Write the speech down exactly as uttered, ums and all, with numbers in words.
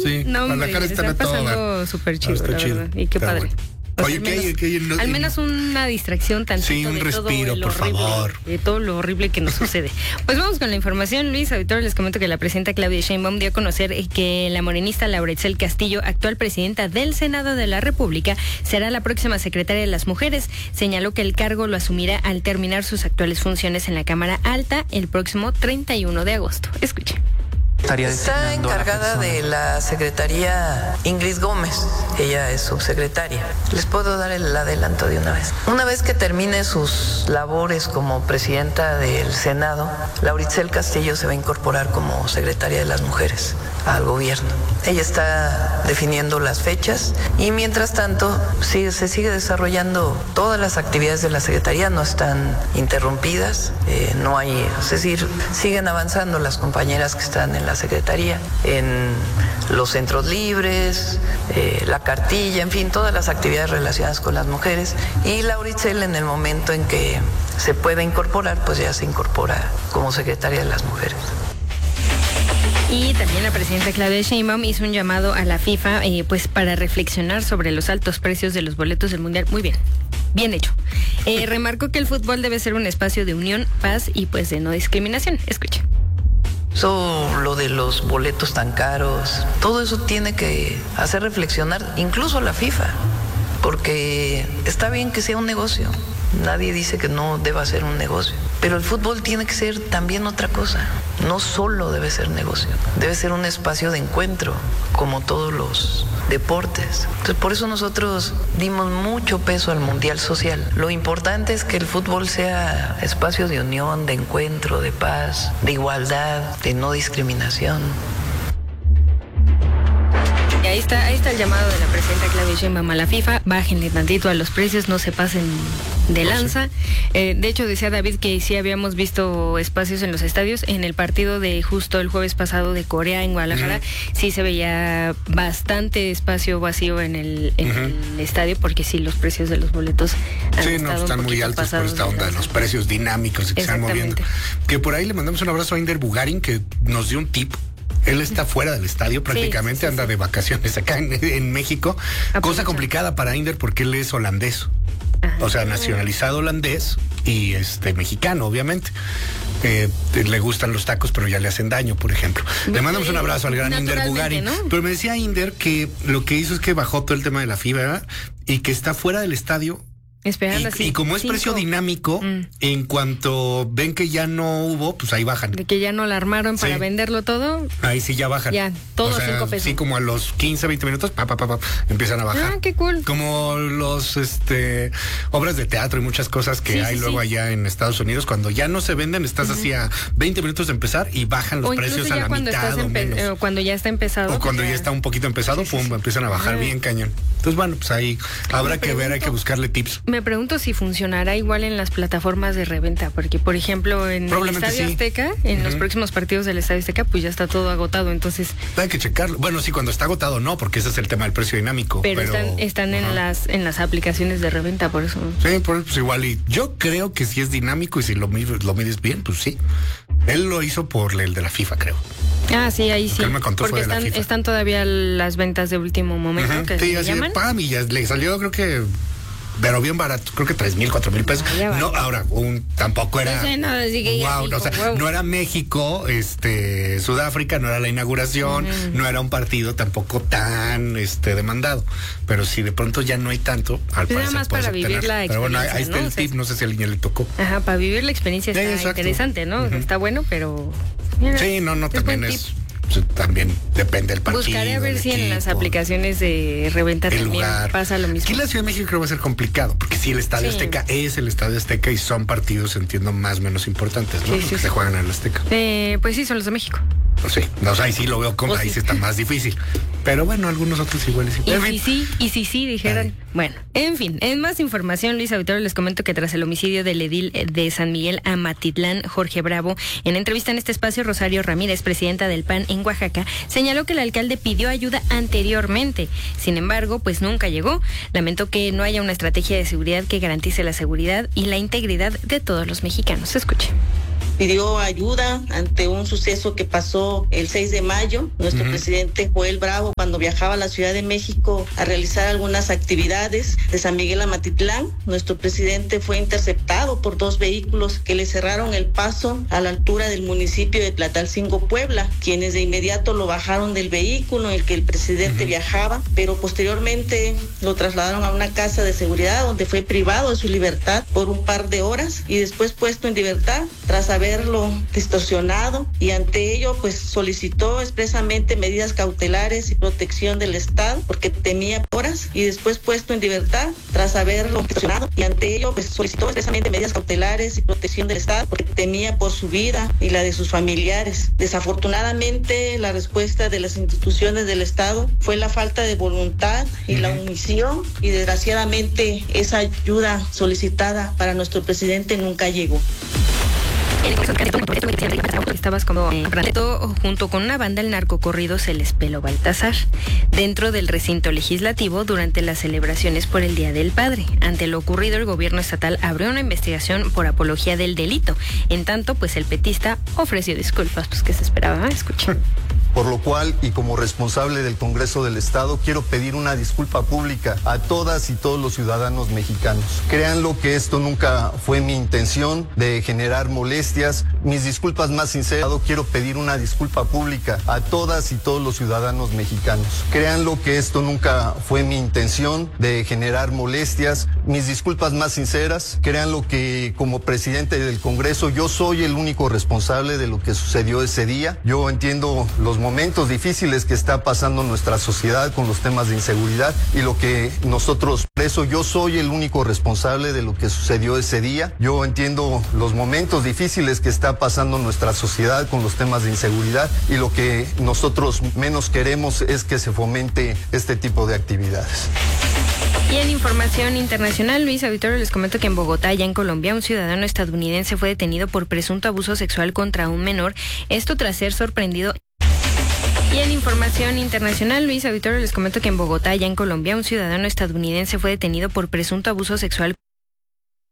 Sí, no, con la cara está está pasando súper chido, está la chido. verdad. Y qué Está padre. bueno. O sea, Oye, al ¿qué hay? menos, ¿Qué hay en- al menos una distracción tantito Sí, un de respiro, todo lo por horrible, favor. de todo lo horrible que nos sucede. Pues vamos con la información, Luis. Ahorita les comento que la presidenta Claudia Sheinbaum dio a conocer que la morenista Laura Etzel Castillo, actual presidenta del Senado de la República, será la próxima secretaria de las Mujeres. Señaló que el cargo lo asumirá al terminar sus actuales funciones en la Cámara Alta el próximo treinta y uno de agosto. Escuche. Está encargada de la secretaría Ingrid Gómez, ella es subsecretaria. Les puedo dar el adelanto de una vez. Una vez que termine sus labores como presidenta del Senado, Laura Etzel Castillo se va a incorporar como secretaria de las Mujeres al gobierno. Ella está definiendo las fechas y mientras tanto sigue, se sigue desarrollando todas las actividades de la secretaría, no están interrumpidas, eh, no hay, es decir, siguen avanzando las compañeras que están en la secretaría, en los centros libres, eh, la cartilla, en fin, todas las actividades relacionadas con las mujeres. Y Laura Etzel, en el momento en que se pueda incorporar, pues ya se incorpora como secretaria de las Mujeres. Y también la presidenta Claudia Sheinbaum hizo un llamado a la FIFA eh, pues para reflexionar sobre los altos precios de los boletos del Mundial. Muy bien, bien hecho. Eh, remarcó que el fútbol debe ser un espacio de unión, paz y pues de no discriminación. Escuche. Eso, lo de los boletos tan caros, todo eso tiene que hacer reflexionar incluso a la FIFA, porque está bien que sea un negocio, nadie dice que no deba ser un negocio, pero el fútbol tiene que ser también otra cosa, no solo debe ser negocio, debe ser un espacio de encuentro, como todos los deportes. Entonces, por eso nosotros dimos mucho peso al Mundial Social. Lo importante es que el fútbol sea espacio de unión, de encuentro, de paz, de igualdad, de no discriminación. Y ahí está, ahí está el llamado de la presidenta Claudia Sheinbaum a la FIFA. Bájenle tantito a los precios, no se pasen de lanza. Eh, de hecho, decía David que sí habíamos visto espacios en los estadios. En el partido de justo el jueves pasado de Corea en Guadalajara, uh-huh. sí se veía bastante espacio vacío en el, en uh-huh. el estadio, porque sí, los precios de los boletos han sí, estado no, están muy altos por esta onda de los precios dinámicos que se están moviendo. Que por ahí le mandamos un abrazo a Inder Bugarin, que nos dio un tip. Él está fuera del estadio, prácticamente sí, sí, anda sí. de vacaciones acá en, en México. Aprovecha. Cosa complicada para Inder porque él es holandés. Ajá. O sea, nacionalizado holandés y este mexicano, obviamente. Eh, le gustan los tacos, pero ya le hacen daño, por ejemplo. Le mandamos un abrazo al gran Inder Bugarin. ¿No? Pero me decía Inder que lo que hizo es que bajó todo el tema de la fibra, ¿verdad? Y que está fuera del estadio. Esperando y, así, y como es cinco. precio dinámico, mm. en cuanto ven que ya no hubo, pues ahí bajan. De que ya no la armaron para sí. venderlo todo. Ahí sí ya bajan. Ya, todo o sea, cinco pesos. Sí, como a los quince, veinte minutos, pa, pa, pa, pa, empiezan a bajar. Ah, qué cool. Como los, este, obras de teatro y muchas cosas que sí, hay sí, luego sí. allá en Estados Unidos, cuando ya no se venden, estás uh-huh. así a veinte minutos de empezar y bajan los o precios a la mitad o menos. O cuando ya está empezado. O cuando ya, ya está un poquito empezado, sí, pum, sí, sí. empiezan a bajar uh-huh. bien cañón. Entonces, bueno, pues ahí habrá que ver, hay que buscarle tips. Me pregunto si funcionará igual en las plataformas de reventa, porque por ejemplo en el Estadio sí. Azteca, en uh-huh. los próximos partidos del Estadio Azteca, pues ya está todo agotado, entonces... Hay que checarlo. Bueno, sí, cuando está agotado no, porque ese es el tema del precio dinámico. Pero, pero están, están uh-huh. en las en las aplicaciones de reventa, por eso. Sí, pues igual, y yo creo que si es dinámico y si lo, lo mides bien, pues sí. Él lo hizo por el de la FIFA, creo. Ah, sí, ahí sí. Él me contó porque fue de están, la FIFA. están todavía las ventas de último momento, uh-huh. que sí, se así llaman. De, pam, y ya le salió, creo que... Pero bien barato, creo que tres mil, cuatro mil pesos. Ah, no, ahora, un, tampoco era. No sé, no, así que wow, no, o sea, wow. no era México, este, Sudáfrica, no era la inauguración, uh-huh. no era un partido tampoco tan este demandado. Pero si de pronto ya no hay tanto, al parecer. Nada más para vivir tener. la experiencia. Pero bueno, ahí, ahí está ¿no? el tip, o sea, no sé si a alguien le tocó. Ajá, para vivir la experiencia está sí, interesante, ¿no? Uh-huh. Está bueno, pero. Mira, sí, no, no, también es. Tip. También depende del partido. Buscaré a ver si equipo, en las aplicaciones de reventa también lugar. pasa lo mismo. Aquí en la Ciudad de México creo que va a ser complicado, porque si el Estadio sí. Azteca es el Estadio Azteca y son partidos, entiendo, más o menos importantes, ¿no? Sí, sí, que sí. se juegan en el Azteca. Eh, pues sí, son los de México. Pues sí, no, o sea, ahí sí lo veo como, oh, ahí sí. sí está más difícil. Pero bueno, algunos otros iguales sí. Y si sí, y si sí, dijeran. Ay. Bueno, en fin, en más información, Luis Auditorio, les comento que tras el homicidio del edil de San Miguel Amatitlán, Jorge Bravo, en entrevista en este espacio, Rosario Ramírez, presidenta del P A N en Oaxaca, señaló que el alcalde pidió ayuda anteriormente. Sin embargo, pues nunca llegó. Lamentó que no haya una estrategia de seguridad que garantice la seguridad y la integridad de todos los mexicanos. Escuche. Pidió ayuda ante un suceso que pasó el seis de mayo. Nuestro uh-huh. presidente Joel Bravo cuando viajaba a la Ciudad de México a realizar algunas actividades de San Miguel a Matitlán. Nuestro presidente fue interceptado por dos vehículos que le cerraron el paso a la altura del municipio de Tlatalcingo, Puebla, quienes de inmediato lo bajaron del vehículo en el que el presidente uh-huh. viajaba, pero posteriormente lo trasladaron a una casa de seguridad donde fue privado de su libertad por un par de horas y después puesto en libertad tras haberlo distorsionado, y ante ello pues solicitó expresamente medidas cautelares y protección del Estado porque temía horas, y después puesto en libertad tras haberlo distorsionado, y ante ello pues solicitó expresamente medidas cautelares y protección del Estado porque temía por su vida y la de sus familiares. Desafortunadamente, la respuesta de las instituciones del Estado fue la falta de voluntad y la omisión, y desgraciadamente esa ayuda solicitada para nuestro presidente nunca llegó. Estabas como eh, junto con una banda el narcocorrido Se les peló Baltasar dentro del recinto legislativo durante las celebraciones por el Día del Padre. Ante lo ocurrido, el gobierno estatal abrió una investigación por apología del delito. En tanto, pues el petista ofreció disculpas. Pues que se esperaba, escuchen. Por lo cual, y como responsable del Congreso del Estado, quiero pedir una disculpa pública a todas y todos los ciudadanos mexicanos. Créanlo que esto nunca fue mi intención de generar molestias. Mis disculpas más sinceras, quiero pedir una disculpa pública a todas y todos los ciudadanos mexicanos. Créanlo que esto nunca fue mi intención de generar molestias. Mis disculpas más sinceras, créanlo que como presidente del Congreso yo soy el único responsable de lo que sucedió ese día. Yo entiendo los momentos difíciles que está pasando nuestra sociedad con los temas de inseguridad, y lo que nosotros preso, yo soy el único responsable de lo que sucedió ese día. Yo entiendo los momentos difíciles que está pasando nuestra sociedad con los temas de inseguridad, y lo que nosotros menos queremos es que se fomente este tipo de actividades. Y en información internacional, Luis Auditorio, les comento que en Bogotá, ya en Colombia, un ciudadano estadounidense fue detenido por presunto abuso sexual contra un menor, esto tras ser sorprendido. Y en información internacional, Luis Auditorio, les comento que en Bogotá, ya en Colombia, un ciudadano estadounidense fue detenido por presunto abuso sexual